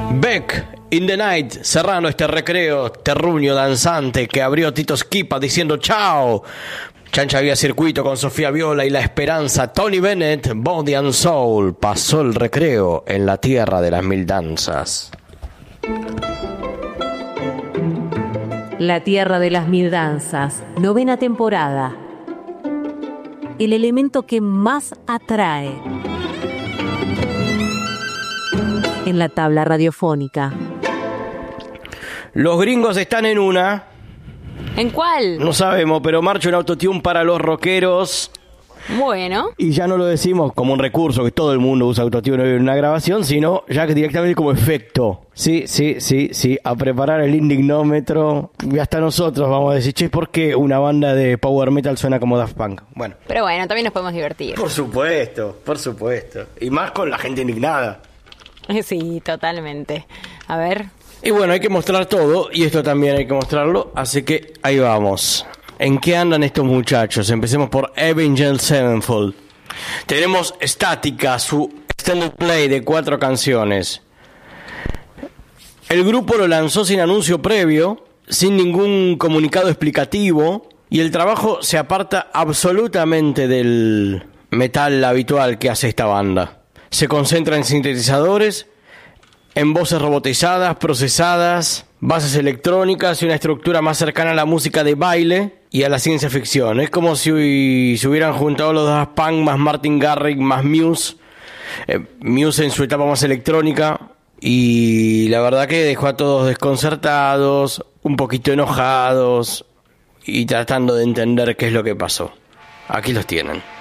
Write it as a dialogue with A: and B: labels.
A: Beck, In the Night, cerrando este recreo terruño danzante que abrió Tito Schipa diciendo chao. Chancha había circuito con Sofía Viola y La Esperanza. Tony Bennett, Body and Soul, pasó el recreo en la tierra de las mil danzas.
B: La tierra de las mil danzas, 9ª temporada. El elemento que más atrae en la tabla radiofónica.
A: Los gringos están en una.
C: ¿En cuál?
A: No sabemos, pero marcha un autotune para los rockeros.
C: Bueno.
A: Y ya no lo decimos como un recurso que todo el mundo usa autotune en una grabación, sino ya que directamente como efecto. Sí, a preparar el indignómetro. Y hasta nosotros vamos a decir, che, ¿por qué una banda de power metal suena como Daft Punk? Bueno.
C: Pero bueno, también nos podemos divertir.
A: Por supuesto. Y más con la gente indignada.
C: Sí, totalmente. A ver.
A: Y bueno, hay que mostrar todo, y esto también hay que mostrarlo, así que ahí vamos. ¿En qué andan estos muchachos? Empecemos por Avenged Sevenfold. Tenemos Estática, su extended play de 4 canciones. El grupo lo lanzó sin anuncio previo, sin ningún comunicado explicativo, y el trabajo se aparta absolutamente del metal habitual que hace esta banda. Se concentra en sintetizadores, en voces robotizadas, procesadas, bases electrónicas y una estructura más cercana a la música de baile y a la ciencia ficción. Es como si se hubieran juntado los Daft Punk más Martin Garrix más Muse. Muse en su etapa más electrónica. Y la verdad que dejó a todos desconcertados, un poquito enojados y tratando de entender qué es lo que pasó. Aquí los tienen.